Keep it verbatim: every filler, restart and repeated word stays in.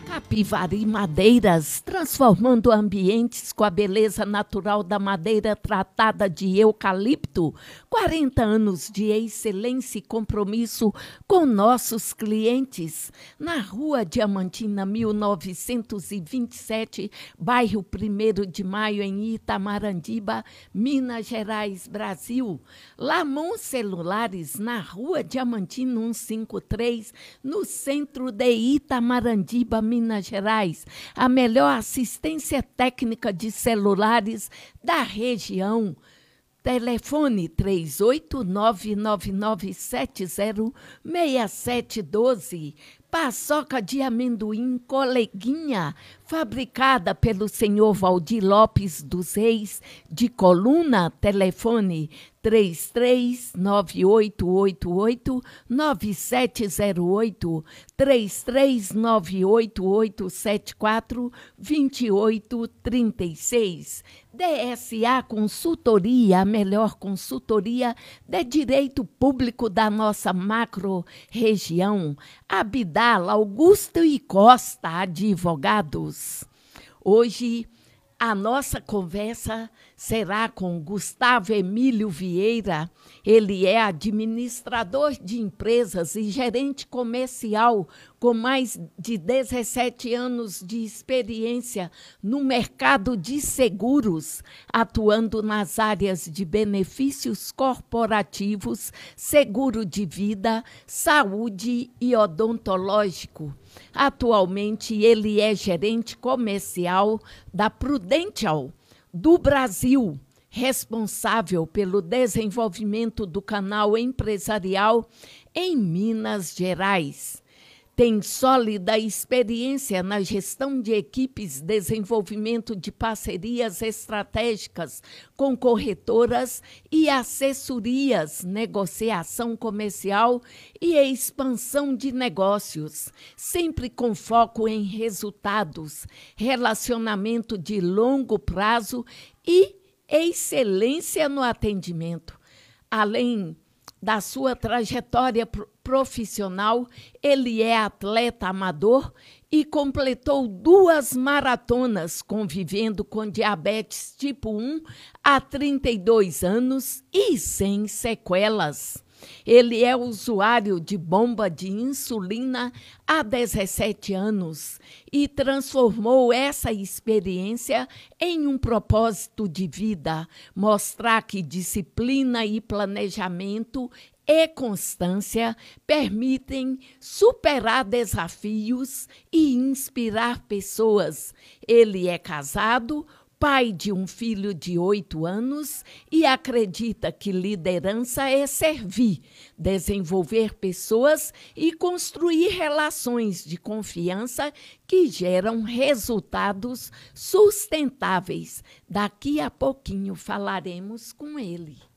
Capivari Madeiras, transformando ambientes com a beleza natural da madeira tratada de eucalipto. quarenta anos de excelência e compromisso com nossos clientes. Na Rua Diamantina, mil novecentos e vinte e sete, bairro primeiro de Maio, em Itamarandiba, Minas Gerais, Brasil. Lamon Celulares, na Rua Diamantina cento e cinquenta e três, no centro de Itamarandiba, Minas Gerais, a melhor assistência técnica de celulares da região. Telefone três oito nove nove nove sete zero seis sete um dois. Paçoca de amendoim Coleguinha, fabricada pelo senhor Valdir Lopes dos Reis, de Coluna. Telefone três três nove oito oito oito nove sete zero oito, três três nove oito oito sete quatro dois oito três seis. D S A Consultoria, a melhor consultoria de direito público da nossa macro-região. Abdal, Augusto e Costa Advogados. Hoje, a nossa conversa será com Gustavo Emílio Vieira. Ele é administrador de empresas e gerente comercial com mais de dezessete anos de experiência no mercado de seguros, atuando nas áreas de benefícios corporativos, seguro de vida, saúde e odontológico. Atualmente, ele é gerente comercial da Prudential do Brasil, responsável pelo desenvolvimento do canal empresarial em Minas Gerais. Tem sólida experiência na gestão de equipes, desenvolvimento de parcerias estratégicas com corretoras e assessorias, negociação comercial e expansão de negócios, sempre com foco em resultados, relacionamento de longo prazo e excelência no atendimento. Além da sua trajetória profissional, ele é atleta amador e completou duas maratonas, convivendo com diabetes tipo um há trinta e dois anos e sem sequelas. Ele é usuário de bomba de insulina há dezessete anos e transformou essa experiência em um propósito de vida, mostrar que disciplina e planejamento e constância permitem superar desafios e inspirar pessoas. Ele é casado, pai de um filho de oito anos e acredita que liderança é servir, desenvolver pessoas e construir relações de confiança que geram resultados sustentáveis. Daqui a pouquinho falaremos com ele.